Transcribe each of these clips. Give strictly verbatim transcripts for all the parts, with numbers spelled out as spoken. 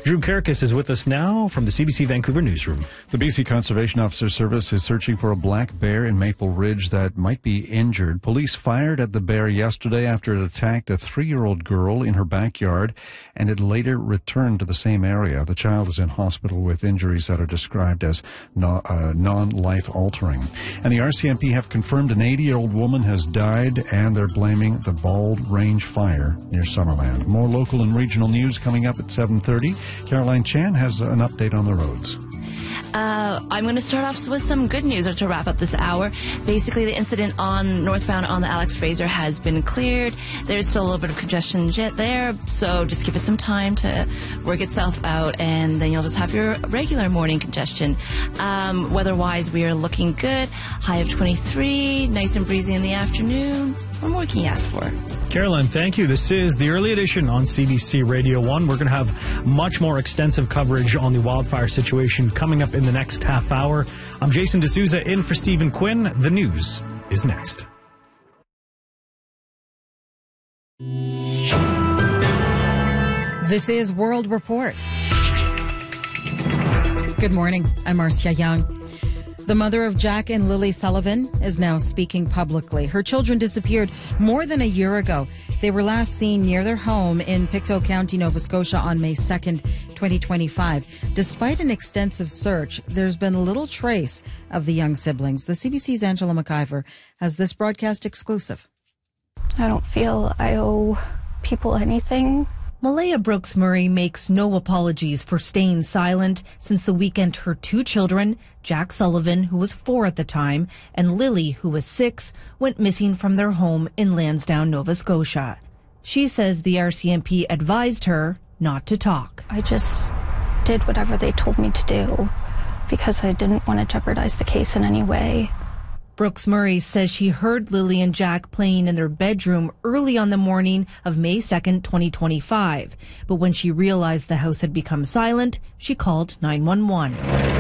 Drew Karkas is with us now from the C B C Vancouver newsroom. The B C Conservation Officer Service is searching for a black bear in Maple Ridge that might be injured. Police fired at the bear yesterday after it attacked a three-year-old girl in her backyard, and it later returned to the same area. The child is in hospital with injuries that are described as no, uh, non-life-altering. And the R C M P have confirmed an eighty-year-old woman has died, and they're blaming the Bald Range fire near Summerland. More local and regional news coming up at seven thirty. Caroline Chan has an update on the roads. Uh, I'm going to start off with some good news to wrap up this hour. Basically, the incident on northbound on the Alex Fraser has been cleared. There's still a little bit of congestion there, so just give it some time to work itself out, and then you'll just have your regular morning congestion. Um, weather-wise, we are looking good. High of twenty-three, nice and breezy in the afternoon. What more can you ask for? Caroline, thank you. This is the early edition on C B C Radio one. We're going to have much more extensive coverage on the wildfire situation coming up in the next half hour. I'm Jason D'Souza in for Stephen Quinn. The news is next. This is World Report. Good morning. I'm Marcia Young. The mother of Jack and Lily Sullivan is now speaking publicly. Her children disappeared more than a year ago. They were last seen near their home in Pictou County, Nova Scotia on May second, twenty twenty-five. Despite an extensive search, there's been little trace of the young siblings. The C B C's Angela McIver has this broadcast exclusive. I don't feel I owe people anything. Malaya Brooks Murray makes no apologies for staying silent since the weekend her two children, Jack Sullivan, who was four at the time, and Lily, who was six, went missing from their home in Lansdowne, Nova Scotia. She says the R C M P advised her not to talk. I just did whatever they told me to do because I didn't want to jeopardize the case in any way. Brooks Murray says she heard Lily and Jack playing in their bedroom early on the morning of May second, twenty twenty-five. But when she realized the house had become silent, she called nine one one.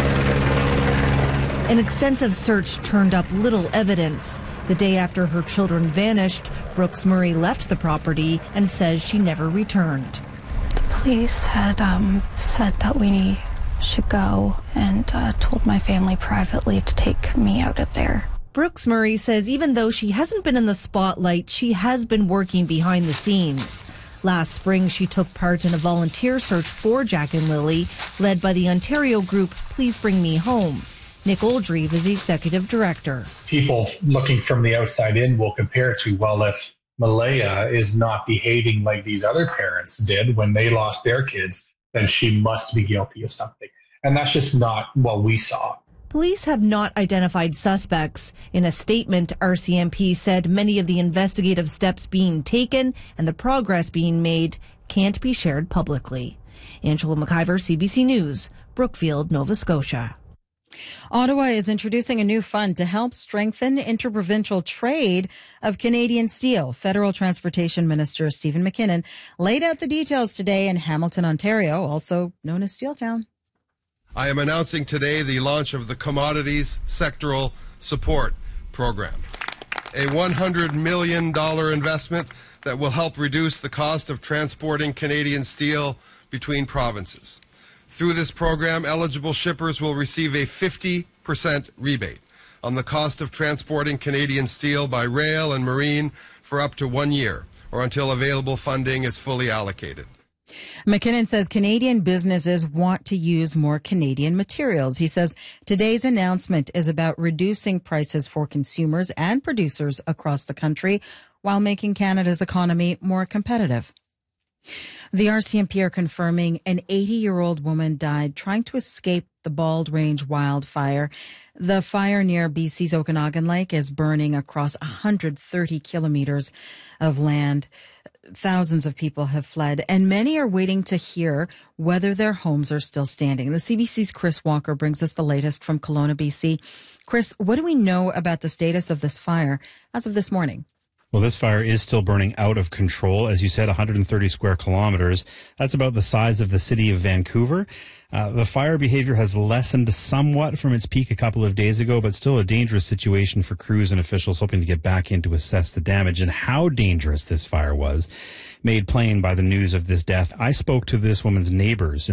An extensive search turned up little evidence. The day after her children vanished, Brooks Murray left the property and says she never returned. The police had um, said that we should go and uh, told my family privately to take me out of there. Brooks Murray says even though she hasn't been in the spotlight, she has been working behind the scenes. Last spring, she took part in a volunteer search for Jack and Lily, led by the Ontario group Please Bring Me Home. Nick Oldreive is the executive director. People looking from the outside in will compare it to, well, if Malaya is not behaving like these other parents did when they lost their kids, then she must be guilty of something. And that's just not what we saw. Police have not identified suspects. In a statement, R C M P said many of the investigative steps being taken and the progress being made can't be shared publicly. Angela McIver, C B C News, Brookfield, Nova Scotia. Ottawa is introducing a new fund to help strengthen interprovincial trade of Canadian steel. Federal Transportation Minister Stephen McKinnon laid out the details today in Hamilton, Ontario, also known as Steeltown. I am announcing today the launch of the Commodities Sectoral Support Program, a one hundred million dollars investment that will help reduce the cost of transporting Canadian steel between provinces. Through this program, eligible shippers will receive a fifty percent rebate on the cost of transporting Canadian steel by rail and marine for up to one year, or until available funding is fully allocated. McKinnon says Canadian businesses want to use more Canadian materials. He says today's announcement is about reducing prices for consumers and producers across the country while making Canada's economy more competitive. The R C M P are confirming an eighty-year-old woman died trying to escape the Bald Range wildfire. The fire near B C's Okanagan Lake is burning across one hundred thirty kilometers of land. Thousands of people have fled, and many are waiting to hear whether their homes are still standing. The C B C's Chris Walker brings us the latest from Kelowna, B C. Chris, what do we know about the status of this fire as of this morning? Well, this fire is still burning out of control. As you said, one hundred thirty square kilometers. That's about the size of the city of Vancouver. Uh, the fire behavior has lessened somewhat from its peak a couple of days ago, but still a dangerous situation for crews and officials hoping to get back in to assess the damage. And how dangerous this fire was made plain by the news of this death. I spoke to this woman's neighbors